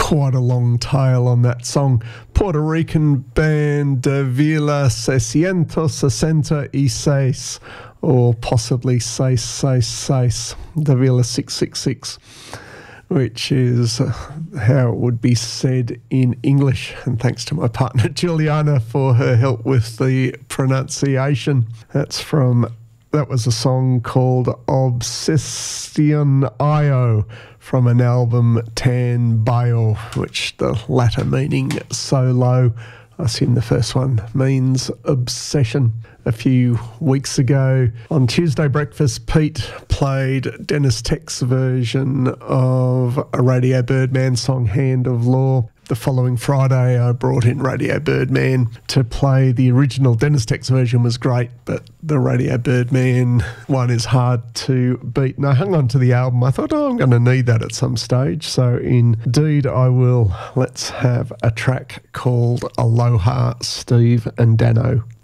quite a long tail on that song. Puerto Rican band Davila 666, or possibly Davila 666, which is how it would be said in English. And thanks to my partner Juliana for her help with the pronunciation. That was a song called Obsession Io from an album Tan Bayo, which the latter meaning so low. I assume the first one means obsession. A few weeks ago on Tuesday Breakfast, Pete played Dennis Tech's version of a Radio Birdman song, Hand of Law. The following Friday, I brought in Radio Birdman to play the original. Dennis Tech's version was great, but the Radio Birdman one is hard to beat. And I hung on to the album. I thought, I'm going to need that at some stage. So indeed I will. Let's have a track called Aloha, Steve and Dano.